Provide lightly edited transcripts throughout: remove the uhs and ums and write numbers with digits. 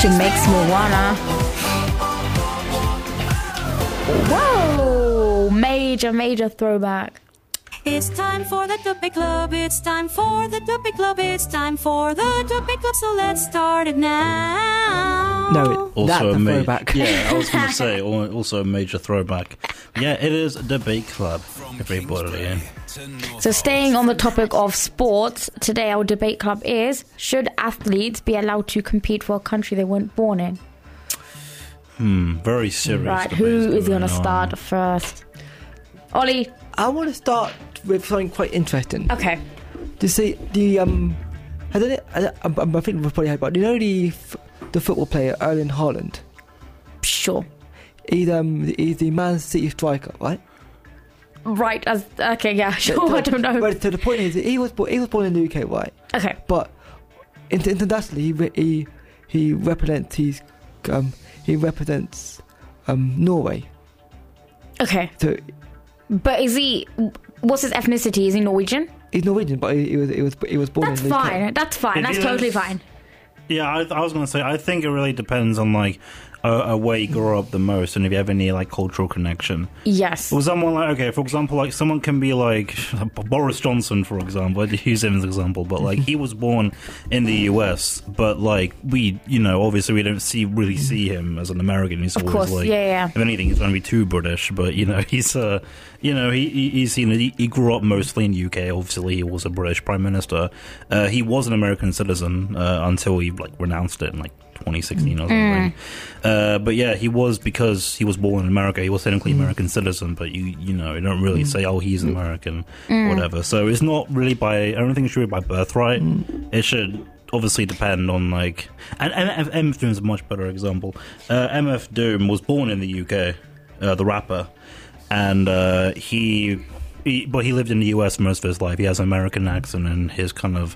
She makes me wanna. Whoa! Major throwback. It's time for the Duppy Club. It's time for the Duppy Club. It's time for the Duppy Club. So let's start it now. No, Also that's a a major throwback. Yeah, I was going to say also a major throwback. Yeah, it is a debate club. Everybody. So staying on the topic of sports, today our debate club is: should athletes be allowed to compete for a country they weren't born in? Very serious. Right, debates who is going going to on. start first? Ollie. I want to start with something quite interesting. Okay. To see the I think we've probably heard about. Do you know the football player Erling Haaland? Sure. He's the Man City striker, right? Right. Okay. Yeah. Sure. I don't know. But so the point is, he was born in the UK, right? Okay. But internationally, he represents Norway. Okay. So But what's his ethnicity? Is he Norwegian? he's Norwegian, but he was born That's in the UK. fine. That's fine. It That's is- totally fine. Yeah, I was going to say, I think it really depends on, like, where you grew up the most and if you have any, like, cultural connection. Yes. Well, someone like, okay, for example, like, someone can be like Boris Johnson, for example. I'd use him as an example, but, like, he was born in the US, but, like, we, obviously we don't really see him as an American. He's Of always, course, like, yeah. if anything, he's going to be too British, but, he's, he grew up mostly in the UK. Obviously, he was a British Prime Minister. He was an American citizen until he, like, renounced it in, like, 2016 or something. But yeah, because he was born in America, he was technically American citizen, but you don't really say, oh, he's an American, whatever. So it's not really I don't think it should be by birthright. It should obviously depend on, like, and MF Doom is a much better example. MF Doom was born in the UK, the rapper, and but he lived in the US most of his life. He has an American accent, and his kind of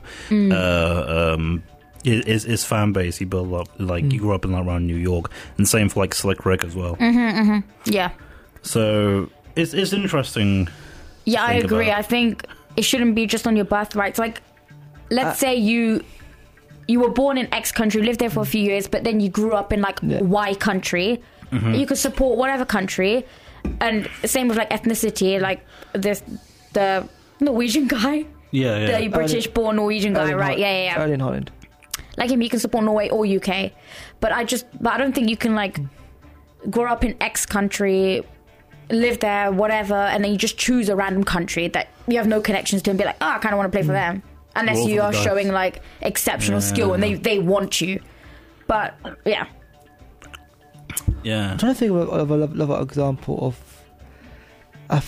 his fan base he built up, like, he grew up in, like, around New York, and same for, like, Slick Rick as well. Yeah. So it's interesting. Yeah, I think agree. about. I think it shouldn't be just on your birthright. It's like, let's say you were born in X country, lived there for a few years, but then you grew up in, like, Y country. You could support whatever country, and same with, like, ethnicity, like the Norwegian guy, Yeah. the British-born Norwegian guy, right? Yeah. Erling Haaland. Like him, you can support Norway or UK, but I don't think you can, like, grow up in X country, live there, whatever, and then you just choose a random country that you have no connections to and be like, I kind of want to play for them, unless Roll you for are the dice. showing, like, exceptional skill and they want you. But yeah, Yeah. I'm trying to think of another example I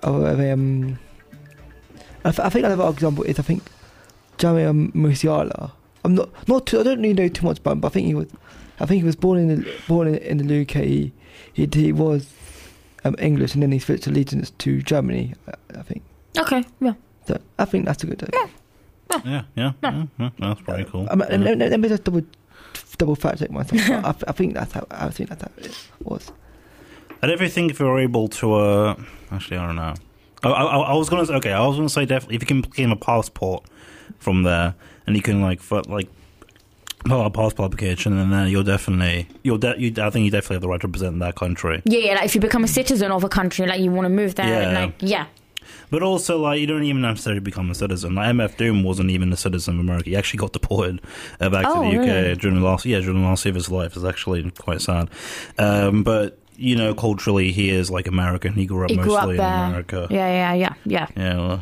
think another example is Jamal Musiala. I don't really know too much about him, but I think he was born in the UK. He was English, and then he switched allegiance to Germany. I think. okay, yeah. So I think that's a good idea. Yeah. That's pretty cool. Let me just double fact check myself. But I think that's how it was. I don't think if you're able to. Actually, I don't know. I was going to say, I was going to say definitely if you can gain a passport from there, and you can, like, put a passport application, and then I think you definitely have the right to represent that country. Yeah, like if you become a citizen of a country, like you want to move there, and, like, yeah. But also, like, you don't even necessarily become a citizen. Like, MF Doom wasn't even a citizen of America. He actually got deported back to the UK really? during the last year of his life. It's actually quite sad. But culturally, he is, like, American. He grew up mostly in America. Yeah. Yeah, well,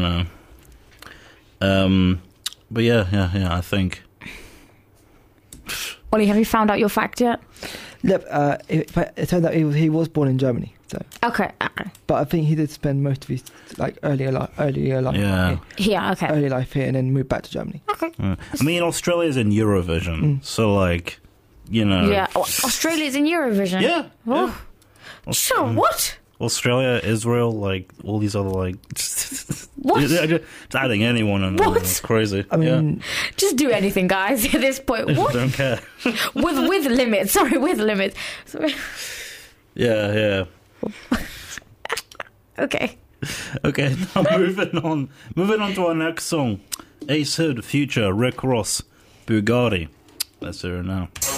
but yeah, I think. Ollie, have you found out your fact yet? Yep. It turned out he was born in Germany. So, Okay. but I think he did spend most of his, like, earlier life Yeah. Yeah, okay. early life here, and then moved back to Germany. I mean, Australia's in Eurovision, so, like, Yeah, Australia's in Eurovision. Yeah. Oh. So, what? Australia, Israel, like, all these other, like... What? Just adding anyone on What? it's crazy. I mean, Just do anything, guys, at this point. I What? don't care. with limits. Sorry, with limits. Sorry. Yeah. Okay. Okay, now moving on to our next song. Ace Hood, Future, Rick Ross, Bugatti. Let's hear it now.